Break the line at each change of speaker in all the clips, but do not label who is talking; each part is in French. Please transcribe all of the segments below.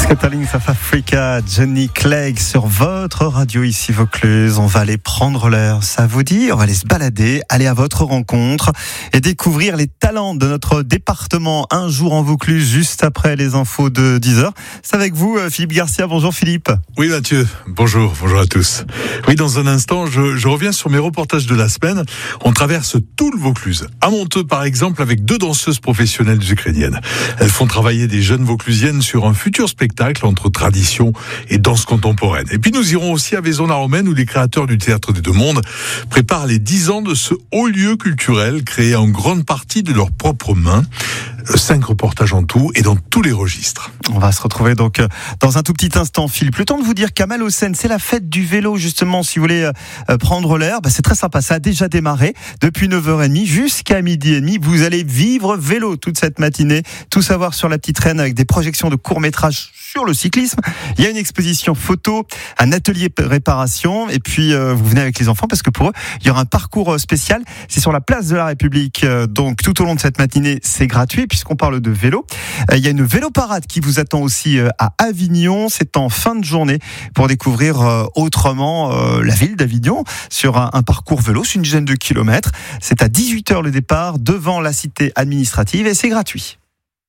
Scatterling South Africa, Johnny Clegg sur votre radio ici Vaucluse. On va aller prendre l'air, ça vous dit? On va aller se balader, aller à votre rencontre et découvrir les talents de notre département. Un jour en Vaucluse, juste après les infos de 10h. C'est avec vous Philippe Garcia. Bonjour Philippe.
Oui Mathieu, bonjour à tous. Oui, dans un instant, je reviens sur mes reportages de la semaine. On traverse tout le Vaucluse. À Monteux par exemple, avec 2 danseuses professionnelles ukrainiennes. Elles font travailler des jeunes Vauclusiennes sur un futur spectacle entre tradition et danse contemporaine. Et puis nous irons aussi à Vaison-la-Romaine où les créateurs du Théâtre des Deux Mondes préparent les 10 ans de ce haut lieu culturel créé en grande partie de leurs propres mains. 5 reportages en tout et dans tous les registres.
On va se retrouver donc dans un tout petit instant, Philippe. Le temps de vous dire qu'à Malaucène, c'est la fête du vélo justement. Si vous voulez prendre l'air, c'est très sympa. Ça a déjà démarré depuis 9h30 jusqu'à 12h30. Vous allez vivre vélo toute cette matinée. Tout savoir sur la petite reine avec des projections de courts-métrages sur le cyclisme. Il y a une exposition photo, un atelier réparation et puis vous venez avec les enfants parce que pour eux, il y aura un parcours spécial. C'est sur la place de la République. Donc tout au long de cette matinée, c'est gratuit puisqu'on parle de vélo. Il y a une vélo-parade qui vous attend aussi à Avignon. C'est en fin de journée pour découvrir autrement la ville d'Avignon sur un parcours vélo. C'est une dizaine de kilomètres. C'est à 18h le départ devant la cité administrative et c'est gratuit.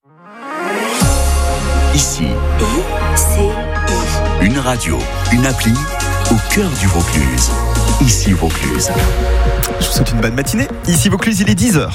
Ici, une radio, une appli au cœur du Vaucluse. Ici Vaucluse.
Je vous souhaite une bonne matinée. Ici Vaucluse, il est 10h.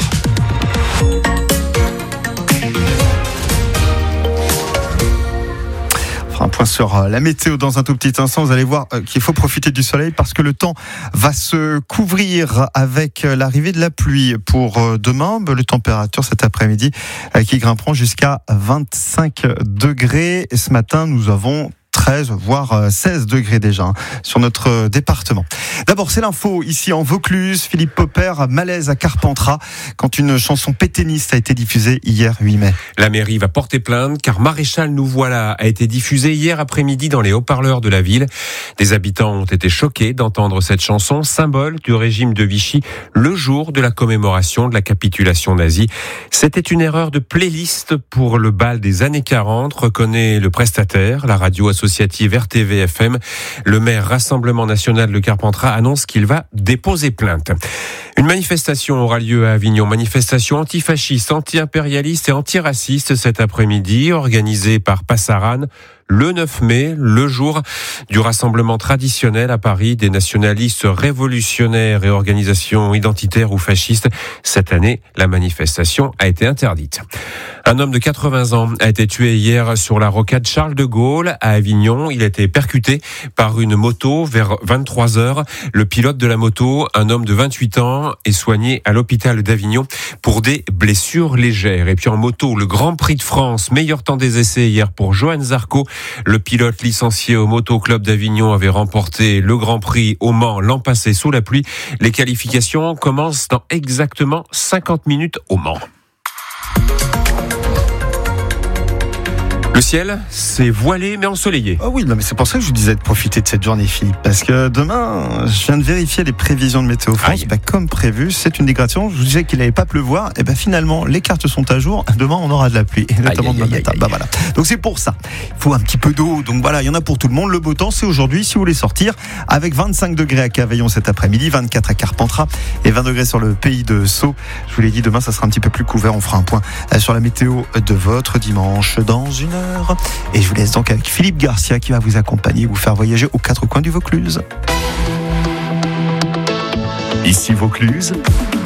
Un point sur la météo dans un tout petit instant. Vous allez voir qu'il faut profiter du soleil parce que le temps va se couvrir avec l'arrivée de la pluie pour demain. Les températures cet après-midi qui grimperont jusqu'à 25 degrés. Et ce matin, nous avons 13 voire 16 degrés déjà sur notre département. D'abord, c'est l'info ici en Vaucluse. Philippe Popper, malaise à Carpentras quand une chanson pétainiste a été diffusée hier 8 mai.
La mairie va porter plainte car Maréchal nous voilà a été diffusée hier après-midi dans les haut-parleurs de la ville. Des habitants ont été choqués d'entendre cette chanson, symbole du régime de Vichy, le jour de la commémoration de la capitulation nazie. C'était une erreur de playlist pour le bal des années 40, reconnaît le prestataire, la radio associative RTV-FM. Le maire Rassemblement National de Carpentras annonce qu'il va déposer plainte. Une manifestation aura lieu à Avignon, manifestation antifasciste, anti-impérialiste et antiraciste cet après-midi, organisée par Passarane. Le 9 mai, le jour du rassemblement traditionnel à Paris des nationalistes révolutionnaires et organisations identitaires ou fascistes. Cette année, la manifestation a été interdite. Un homme de 80 ans a été tué hier sur la rocade Charles de Gaulle à Avignon. Il a été percuté par une moto vers 23h. Le pilote de la moto, un homme de 28 ans, est soigné à l'hôpital d'Avignon pour des blessures légères. Et puis en moto, le Grand Prix de France, meilleur temps des essais hier pour Johan Zarco. Le pilote licencié au Moto Club d'Avignon avait remporté le Grand Prix au Mans l'an passé sous la pluie. Les qualifications commencent dans exactement 50 minutes au Mans. Le ciel, c'est voilé mais ensoleillé.
Ah oui, mais c'est pour ça que je vous disais de profiter de cette journée, Philippe. Parce que demain, je viens de vérifier les prévisions de Météo France. Comme prévu, c'est une dégradation. Je vous disais qu'il n'allait pas pleuvoir. Et finalement, les cartes sont à jour. Demain, on aura de la pluie, notamment demain matin. Voilà. Donc c'est pour ça. Il faut un petit peu d'eau. Donc voilà, il y en a pour tout le monde. Le beau temps, c'est aujourd'hui, si vous voulez sortir, avec 25 degrés à Cavaillon cet après-midi, 24 à Carpentras et 20 degrés sur le pays de Sceaux. Je vous l'ai dit, demain, ça sera un petit peu plus couvert. On fera un point sur la météo de votre dimanche dans une heure. Et je vous laisse donc avec Philippe Garcia qui va vous accompagner, vous faire voyager aux 4 coins du Vaucluse.
Ici Vaucluse.